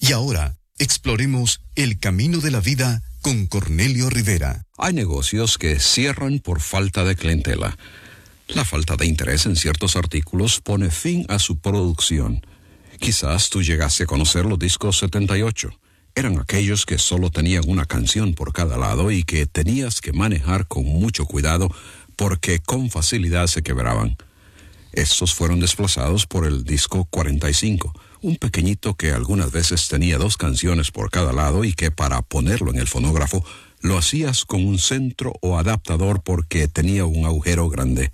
Y ahora, exploremos el camino de la vida con Cornelio Rivera. Hay negocios que cierran por falta de clientela. La falta de interés en ciertos artículos pone fin a su producción. Quizás tú llegaste a conocer los discos 78. Eran aquellos que solo tenían una canción por cada lado y que tenías que manejar con mucho cuidado porque con facilidad se quebraban. Estos fueron desplazados por el disco 45, un pequeñito que algunas veces tenía 2 canciones por cada lado y que para ponerlo en el fonógrafo lo hacías con un centro o adaptador porque tenía un agujero grande.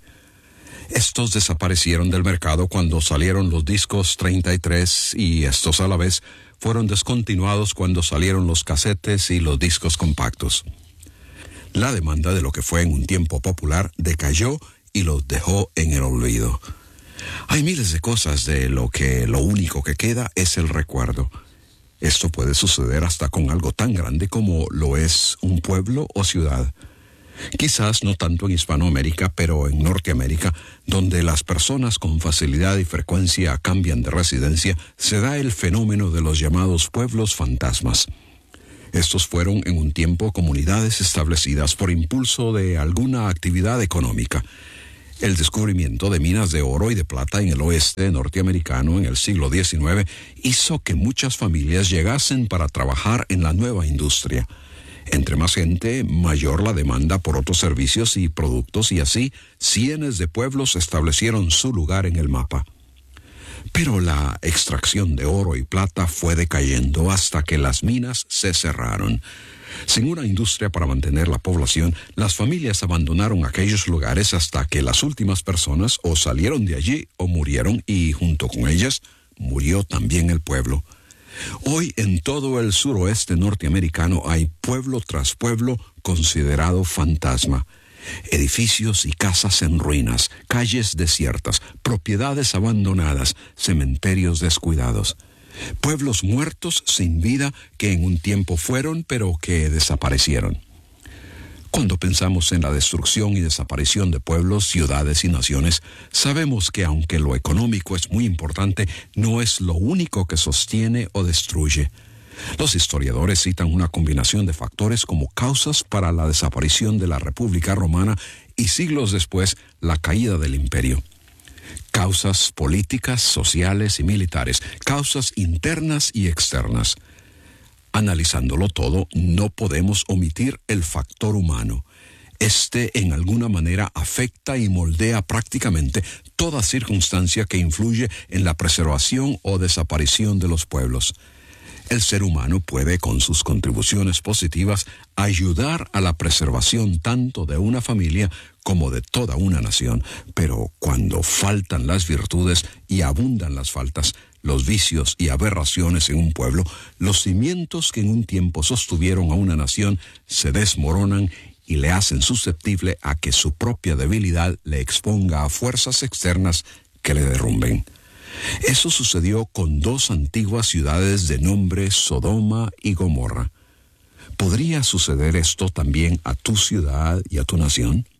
Estos desaparecieron del mercado cuando salieron los discos 33 y estos a la vez fueron descontinuados cuando salieron los casetes y los discos compactos. La demanda de lo que fue en un tiempo popular decayó y los dejó en el olvido. Hay miles de cosas de lo único que queda es el recuerdo. Esto puede suceder hasta con algo tan grande como lo es un pueblo o ciudad. Quizás no tanto en Hispanoamérica, pero en Norteamérica, donde las personas con facilidad y frecuencia cambian de residencia, se da el fenómeno de los llamados pueblos fantasmas. Estos fueron en un tiempo comunidades establecidas por impulso de alguna actividad económica. El descubrimiento de minas de oro y de plata en el oeste norteamericano en el siglo XIX hizo que muchas familias llegasen para trabajar en la nueva industria. Entre más gente, mayor la demanda por otros servicios y productos, y así cientos de pueblos establecieron su lugar en el mapa. Pero la extracción de oro y plata fue decayendo hasta que las minas se cerraron. Sin una industria para mantener la población, las familias abandonaron aquellos lugares hasta que las últimas personas o salieron de allí o murieron y junto con ellas murió también el pueblo. Hoy en todo el suroeste norteamericano hay pueblo tras pueblo considerado fantasma. Edificios y casas en ruinas, calles desiertas, propiedades abandonadas, cementerios descuidados. Pueblos muertos sin vida que en un tiempo fueron pero que desaparecieron. Cuando pensamos en la destrucción y desaparición de pueblos, ciudades y naciones, sabemos que aunque lo económico es muy importante, no es lo único que sostiene o destruye. Los historiadores citan una combinación de factores como causas para la desaparición de la República Romana y siglos después la caída del imperio. Causas políticas, sociales y militares, causas internas y externas. Analizándolo todo, no podemos omitir el factor humano. Este, en alguna manera, afecta y moldea prácticamente toda circunstancia que influye en la preservación o desaparición de los pueblos. El ser humano puede, con sus contribuciones positivas, ayudar a la preservación tanto de una familia como de toda una nación, pero cuando faltan las virtudes y abundan las faltas, los vicios y aberraciones en un pueblo, los cimientos que en un tiempo sostuvieron a una nación se desmoronan y le hacen susceptible a que su propia debilidad le exponga a fuerzas externas que le derrumben. Eso sucedió con 2 antiguas ciudades de nombre Sodoma y Gomorra. ¿Podría suceder esto también a tu ciudad y a tu nación?